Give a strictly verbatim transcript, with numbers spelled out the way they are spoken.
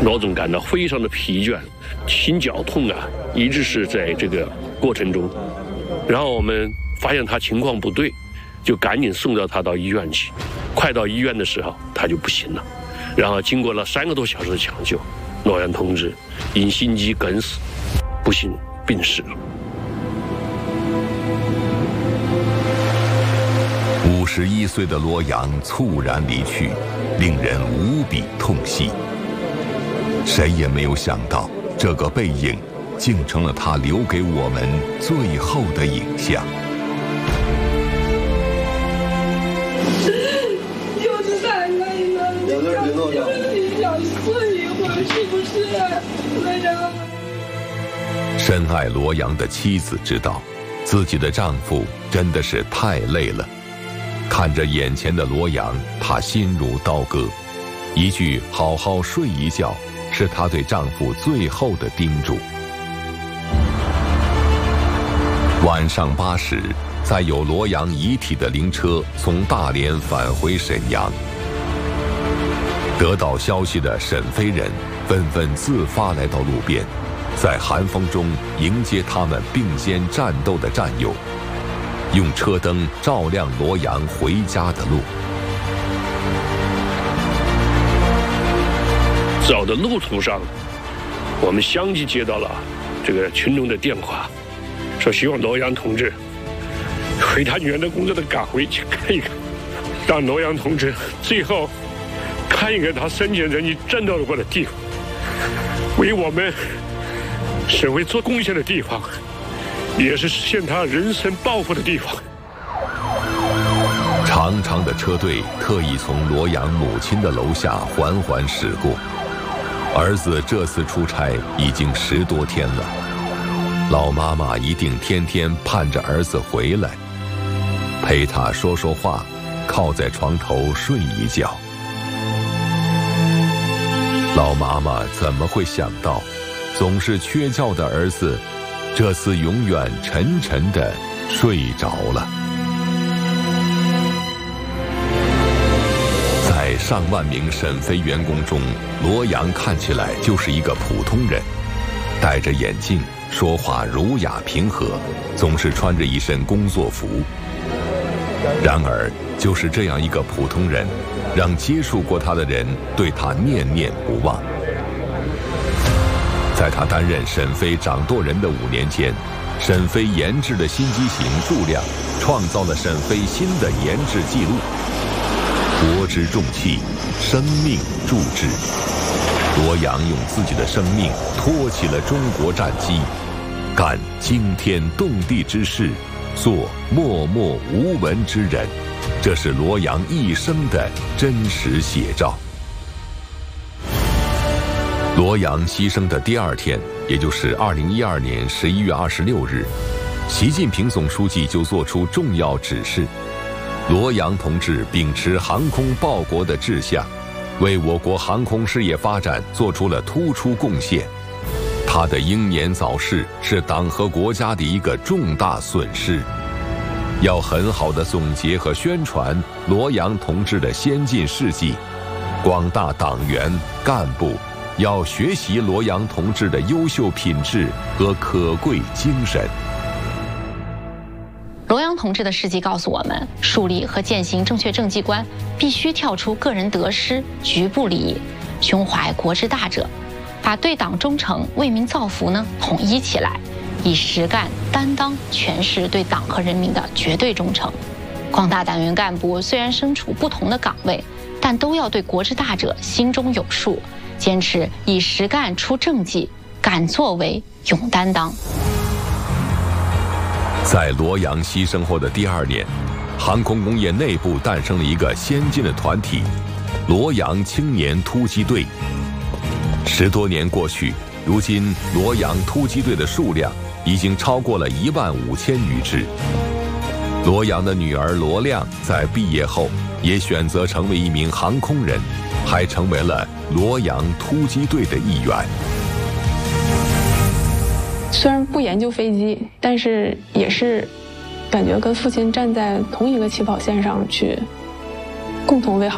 罗总感到非常的疲倦，心绞痛啊，一直是在这个过程中。然后我们发现他情况不对，就赶紧送到他到医院去。快到医院的时候，他就不行了。然后经过了三个多小时的抢救，罗阳同志因心肌梗死，不幸病逝了。 五十一岁的罗阳猝然离去，令人无比痛惜。谁也没有想到，这个背影竟成了他留给我们最后的影像。 就是太累了，有点别闹了，你想睡一会儿是不是，队长？ 深爱罗阳的妻子知道，自己的丈夫真的是太累了。看着眼前的罗阳，她心如刀割。一句“好好睡一觉”，是她对丈夫最后的叮嘱。晚上八时，载有罗阳遗体的灵车从大连返回沈阳。得到消息的沈飞人纷纷自发来到路边，在寒风中迎接他们并肩战斗的战友，用车灯照亮罗阳回家的路。 走的路途上，我们相继接到了这个群众的电话，说希望罗阳同志回他原来工作的岗位去看一看，让罗阳同志最后看一个他生前曾经战斗过的地方，为我们省会做贡献的地方，也是实现他人生抱负的地方。 长长的车队特意从罗阳母亲的楼下缓缓驶过。儿子这次出差已经十多天了，老妈妈一定天天盼着儿子回来，陪他说说话，靠在床头睡一觉。老妈妈怎么会想到，总是缺觉的儿子，这次永远沉沉地睡着了。在上万名沈飞员工中，罗阳看起来就是一个普通人，戴着眼镜，说话儒雅平和，总是穿着一身工作服。然而，就是这样一个普通人，让接触过他的人对他念念不忘。在他担任沈飞掌舵人的五年间，沈飞研制的新机型数量创造了沈飞新的研制纪录。国之重器，生命铸制。罗阳用自己的生命托起了中国战机，干惊天动地之事，做默默无闻之人。这是罗阳一生的真实写照。罗阳牺牲的第二天，也就是二零一二年十一月二十六日，习近平总书记就作出重要指示。罗阳同志秉持航空报国的志向，为我国航空事业发展做出了突出贡献。他的英年早逝是党和国家的一个重大损失。要很好的总结和宣传罗阳同志的先进事迹，广大党员干部要学习罗阳同志的优秀品质和可贵精神。 罗阳同志的事迹告诉我们，树立和践行正确政绩观，必须跳出个人得失、局部利益，胸怀国之大者，把对党忠诚、为民造福呢统一起来，以实干担当诠释对党和人民的绝对忠诚。广大党员干部虽然身处不同的岗位，但都要对国之大者心中有数，坚持以实干出政绩，敢作为，勇担当。 在罗阳牺牲后的第二年，航空工业内部诞生了一个先进的团体——罗阳青年突击队。十多年过去，如今罗阳突击队的数量已经超过了一万五千余支。罗阳的女儿罗亮在毕业后也选择成为一名航空人，还成为了罗阳突击队的一员。 虽然不研究飞机，但是也是感觉跟父亲站在同一个起跑线上去共同为好